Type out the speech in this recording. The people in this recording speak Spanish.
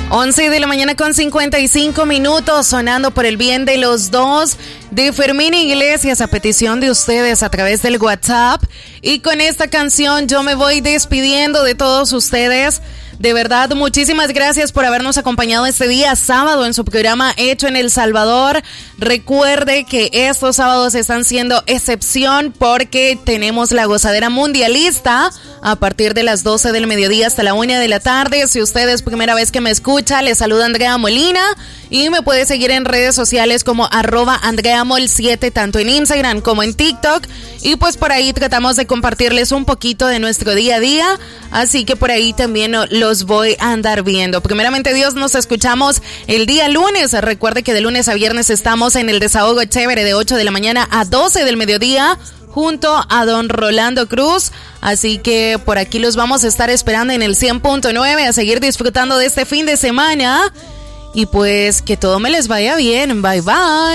11 de la mañana con 55 minutos, sonando por el bien de los dos, de Fermín Iglesias, a petición de ustedes a través del WhatsApp. Y con esta canción yo me voy despidiendo de todos ustedes. De verdad, muchísimas gracias por habernos acompañado este día sábado en su programa Hecho en El Salvador. Recuerde que estos sábados están siendo excepción porque tenemos la gozadera mundialista a partir de las 12 del mediodía hasta la 1 de la tarde. Si usted es primera vez que me escucha, les saluda Andrea Molina y me puede seguir en redes sociales como @AndreaMol7, tanto en Instagram como en TikTok. Y pues por ahí tratamos de compartirles un poquito de nuestro día a día, así que por ahí también los voy a andar viendo. Primeramente Dios, nos escuchamos el día lunes. Recuerde que de lunes a viernes estamos en el Desahogo Chévere de 8 de la mañana a 12 del mediodía junto a don Rolando Cruz. Así que por aquí los vamos a estar esperando en el 100.9 a seguir disfrutando de este fin de semana. Y pues que todo me les vaya bien. Bye bye.